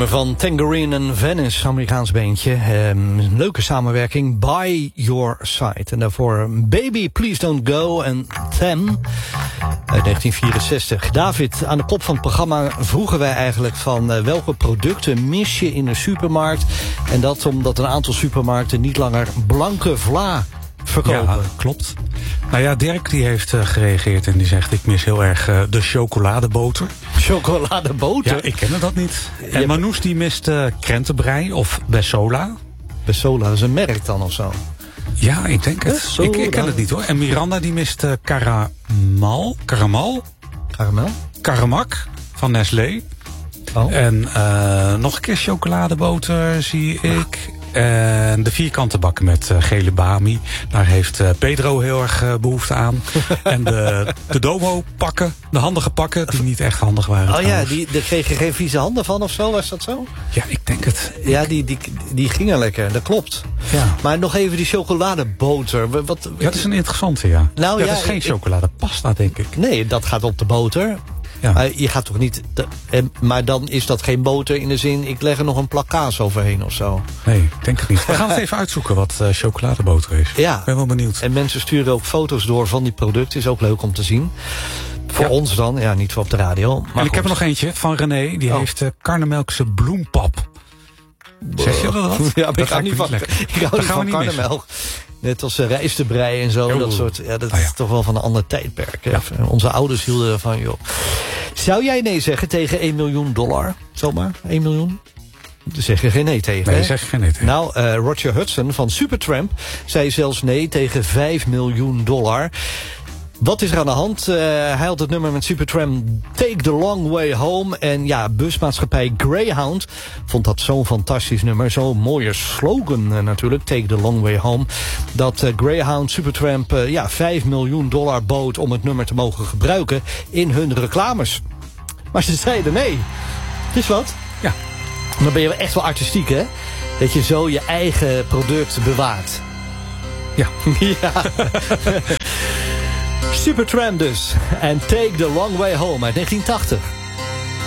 nummer van Tangerine en Venice, Amerikaans beentje. Een leuke samenwerking, By Your Side. En daarvoor Baby Please Don't Go en Them uit 1964. David, aan de kop van het programma vroegen wij eigenlijk van welke producten mis je in de supermarkt. En dat omdat een aantal supermarkten niet langer blanke vla verkopen. Ja, klopt. Nou ja, Dirk die heeft gereageerd en die zegt: ik mis heel erg de chocoladeboter. Chocoladeboter? Ja, ik ken dat niet. En Manous die mist krentenbrei of Bessola. Bessola, dat is een merk dan of zo? Ja, ik denk het. Ik ken het niet hoor. En Miranda die mist Karamak van Nestlé. Oh. En nog een keer chocoladeboter zie ik. En de vierkante bakken met gele bami. Daar heeft Pedro heel erg behoefte aan. En de Domo pakken, de handige pakken, die niet echt handig waren. Oh ja, daar kreeg je geen vieze handen van of zo, was dat zo? Ja, ik denk het. Ja, die gingen lekker, dat klopt. Ja. Maar nog even die chocoladeboter. Ja, dat is een interessante, ja. Nou, ja, dat is geen chocoladepasta, denk ik. Nee, dat gaat op de boter. Ja. Je gaat toch niet... maar dan is dat geen boter in de zin... ik leg er nog een plak kaas overheen of zo. Nee, ik denk het niet. We gaan het even uitzoeken wat chocoladeboter is. Ja. Ik ben wel benieuwd. En mensen sturen ook foto's door van die producten. Is ook leuk om te zien. Voor ons dan. Ja, niet voor op de radio. Maar en ik heb er nog eentje van René. Die heeft karnemelkse bloempap. Zeg je dat? Ja, maar ik hou niet van karnemelk. Net als rijstebrei en zo. Dat soort. Ja, dat is toch wel van een ander tijdperk. Ja. Onze ouders hielden ervan, joh. Zou jij nee zeggen tegen $1 miljoen? Zomaar? 1 miljoen? Daar zeg je geen nee tegen. Nee, zeg je geen nee tegen. Nou, Roger Hudson van Supertramp zei zelfs nee tegen $5 miljoen. Wat is er aan de hand? Hij had het nummer met Supertramp Take the Long Way Home. En ja, busmaatschappij Greyhound vond dat zo'n fantastisch nummer. Zo'n mooie slogan natuurlijk, Take the Long Way Home. Dat Greyhound Supertramp $5 miljoen bood om het nummer te mogen gebruiken in hun reclames. Maar ze zeiden nee. Is wat? Ja. Dan ben je echt wel artistiek, hè? Dat je zo je eigen product bewaart. Ja. Ja. Supertramp dus. En Take the Long Way Home uit 1980.